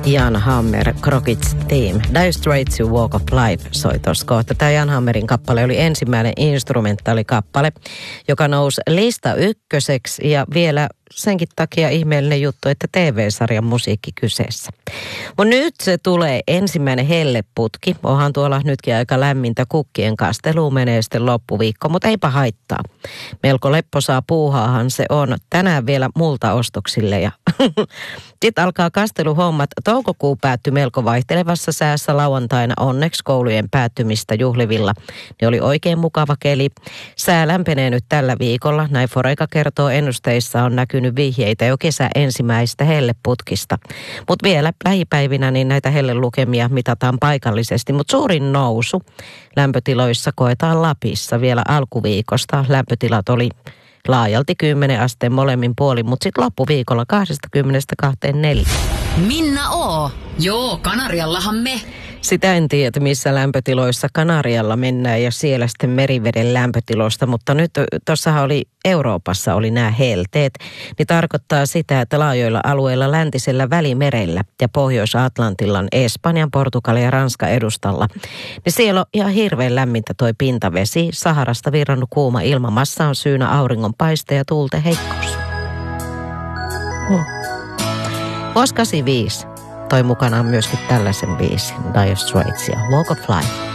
Jan Hammer, Crockett's Theme. Dire Straits Walk of Life soi tuossa kohta. Tämä Jan Hammerin kappale oli ensimmäinen instrumentaalikappale, joka nousi lista ykköseksi ja vielä senkin takia ihmeellinen juttu, että TV-sarjan musiikki kyseessä. Mutta nyt se tulee ensimmäinen helleputki. Onhan tuolla nytkin aika lämmintä, kukkien kastelu menee sitten loppuviikko, mutta eipä haittaa. Melko lepposaa puuhaahan se on. Tänään vielä multa ostoksille ja sitten alkaa kasteluhommat. Toukokuu päättyi melko vaihtelevassa säässä lauantaina onneksi koulujen päättymistä juhlivilla. Ne oli oikein mukava keli. Sää lämpenee nyt tällä viikolla. Näin Foreika kertoo, ennusteissa on näkynyt vihjeitä jo kesä ensimmäistä helleputkista. Mutta vielä lähipäivinä niin näitä hellelukemia mitataan paikallisesti. Mutta suurin nousu lämpötiloissa koetaan Lapissa vielä alkuviikosta. Lämpötilat oli laajalti 10 asteen molemmin puolin, mutta sitten loppuviikolla 20–24. Minna O. Joo, Kanariallahan me. Sitä en tiedä, missä lämpötiloissa Kanarialla mennään ja siellä sitten meriveden lämpötiloista, mutta nyt tuossahan oli Euroopassa oli nämä helteet, niin tarkoittaa sitä, että laajoilla alueilla läntisellä Välimerellä ja Pohjois-Atlantilla, Espanjan, Portugalin ja Ranska edustalla, niin siellä on ihan hirveän lämmintä toi pintavesi. Saharasta virrannut kuuma ilmamassa on syynä auringonpaiste ja tuulten heikkous. Vuosi 85 toi mukanaan myöskin tällaisen biisin, Dire Straits ja Walk of Life.